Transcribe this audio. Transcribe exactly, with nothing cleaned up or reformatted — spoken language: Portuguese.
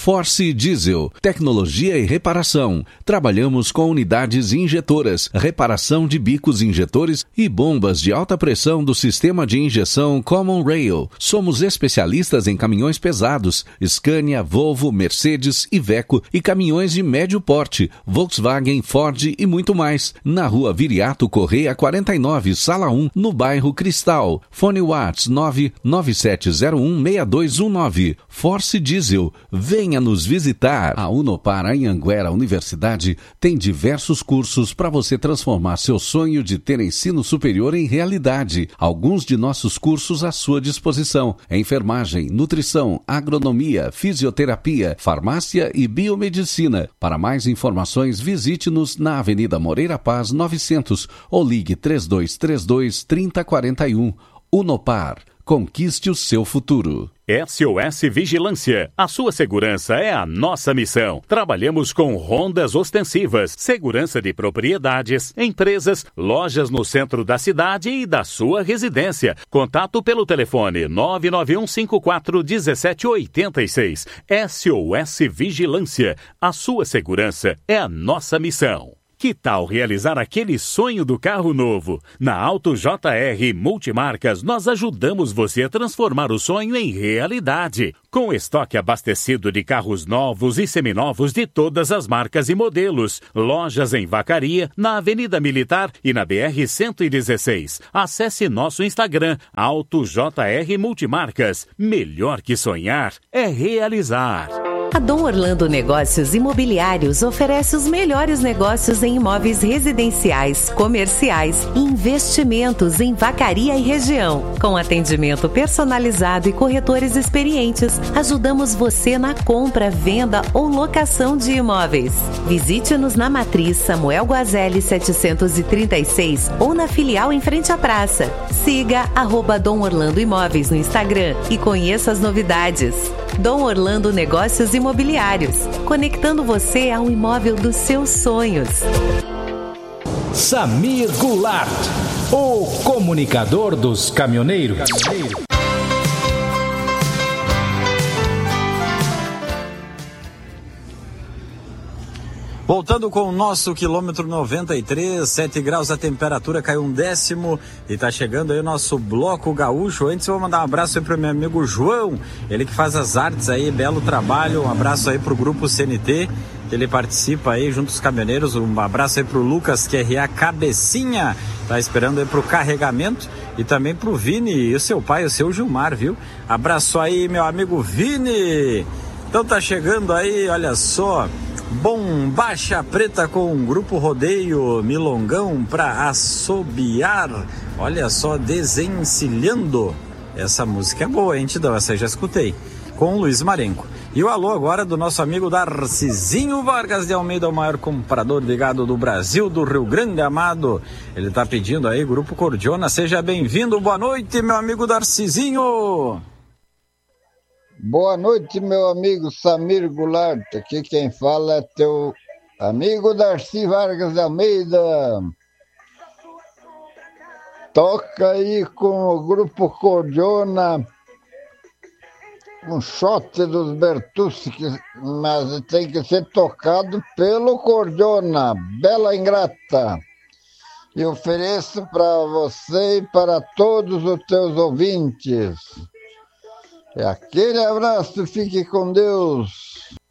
Force Diesel, tecnologia e reparação. Trabalhamos com unidades injetoras, reparação de bicos injetores e bombas de alta pressão do sistema de injeção Common Rail. Somos especialistas em caminhões pesados, Scania, Volvo, Mercedes, Iveco e caminhões de médio porte, Volkswagen, Ford e muito mais. Na rua Viriato Correia quarenta e nove, sala um, no bairro Cristal. Fone Whats nove nove sete zero um seis dois um nove. Force Diesel, venha nos visitar. A Unopar Anhanguera Universidade tem diversos cursos para você transformar seu sonho de ter ensino superior em realidade. Alguns de nossos cursos à sua disposição: enfermagem, nutrição, agronomia, fisioterapia, farmácia e biomedicina. Para mais informações, visite-nos na Avenida Moreira Paz novecentos ou ligue três dois três dois, três zero quatro um. Unopar. Conquiste o seu futuro. S O S Vigilância. A sua segurança é a nossa missão. Trabalhamos com rondas ostensivas, segurança de propriedades, empresas, lojas no centro da cidade e da sua residência. Contato pelo telefone nove nove um cinco quatro um sete oito seis. S O S Vigilância. A sua segurança é a nossa missão. Que tal realizar aquele sonho do carro novo? Na Auto J R Multimarcas, nós ajudamos você a transformar o sonho em realidade. Com estoque abastecido de carros novos e seminovos de todas as marcas e modelos. Lojas em Vacaria, na Avenida Militar e na B R cento e dezesseis. Acesse nosso Instagram, Auto J R Multimarcas. Melhor que sonhar é realizar. A Dom Orlando Negócios Imobiliários oferece os melhores negócios em imóveis residenciais, comerciais e investimentos em Vacaria e região. Com atendimento personalizado e corretores experientes, ajudamos você na compra, venda ou locação de imóveis. Visite-nos na Matriz Samuel Guazelli setecentos e trinta e seis ou na filial em frente à praça. Siga arroba Dom Orlando Imóveis no Instagram e conheça as novidades. Dom Orlando Negócios Imobiliários, conectando você ao imóvel dos seus sonhos. Samir Goulart, o comunicador dos caminhoneiros. Voltando com o nosso quilômetro noventa e três, sete graus, a temperatura caiu um décimo e tá chegando aí o nosso bloco gaúcho. Antes eu vou mandar um abraço aí pro meu amigo João, ele que faz as artes aí, belo trabalho. Um abraço aí pro grupo C N T, que ele participa aí junto aos caminhoneiros. Um abraço aí pro Lucas Q R A Cabecinha, tá esperando aí pro carregamento. E também pro Vini e o seu pai, o seu Gilmar, viu? Abraço aí, meu amigo Vini. Então tá chegando aí, olha só, Bombacha Preta com o Grupo Rodeio Milongão pra assobiar. Olha só, desencilhando. Essa música é boa, hein, Tidão? Essa eu já escutei. Com o Luiz Marenco. E o alô agora do nosso amigo Darcizinho Vargas de Almeida, o maior comprador de gado do Brasil, do Rio Grande Amado. Ele tá pedindo aí, Grupo Cordiona, seja bem-vindo. Boa noite, meu amigo Darcizinho. Boa noite, meu amigo Samir Goulart. Aqui quem fala é teu amigo Darcy Vargas de Almeida. Toca aí com o Grupo Cordiona um shot dos Bertucci, mas tem que ser tocado pelo Cordiona, Bela Ingrata. E ofereço para você e para todos os teus ouvintes. Aquele abraço, fique com Deus.